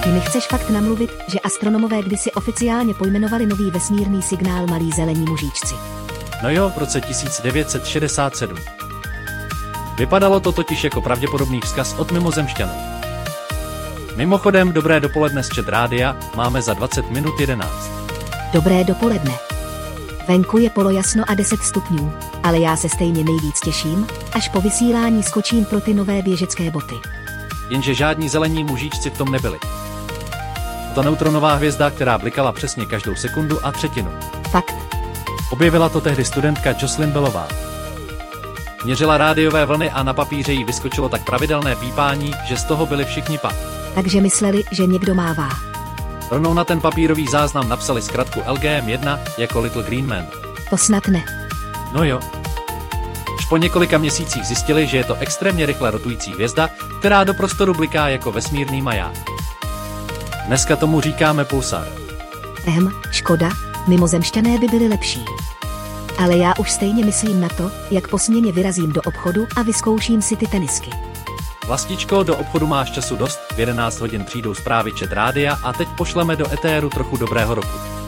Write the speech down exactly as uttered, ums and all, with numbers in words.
Ty mi chceš fakt namluvit, že astronomové kdysi oficiálně pojmenovali nový vesmírný signál malí zelení mužíčci. No jo, v roce tisíc devět set šedesát sedm. Vypadalo to totiž jako pravděpodobný vzkaz od mimozemšťanů. Mimochodem, dobré dopoledne z Chat Rádia, máme za dvacet minut jedenáct. Dobré dopoledne. Venku je polojasno a deset stupňů, ale já se stejně nejvíc těším, až po vysílání skočím pro ty nové běžecké boty. Jenže žádní zelení mužíčci v tom nebyli. To neutronová hvězda, která blikala přesně každou sekundu a třetinu. Fakt. Objevila to tehdy studentka Jocelyn Bellová. Měřila rádiové vlny a na papíře jí vyskočilo tak pravidelné pípání, že z toho byli všichni pa. Takže mysleli, že někdo mává. Rovnou na ten papírový záznam napsali zkratku L G M jedna jako Little Green Man. To snad ne. No jo. Už po několika měsících zjistili, že je to extrémně rychle rotující hvězda, která do prostoru bliká jako vesmírný maják. Dneska tomu říkáme pulsar. Ehm, škoda, mimozemšťané by byli lepší. Ale já už stejně myslím na to, jak po směně vyrazím do obchodu a vyzkouším si ty tenisky. Vlastičko, do obchodu máš času dost, v jedenáct hodin přijdou zprávy Chat Rádia a teď pošleme do etéru trochu dobrého roku.